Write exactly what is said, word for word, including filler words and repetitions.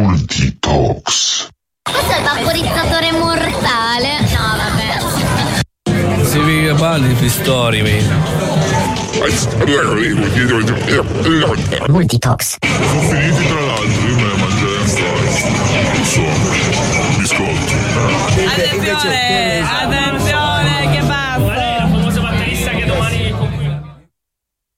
Multitox. Questo è il vaporizzatore mortale. No, vabbè. Si vede bene i pistori, Multitox. Sono finiti tra l'altro, io me ne mangerei ancora. Insomma, biscotti. Attenzione, attenzione.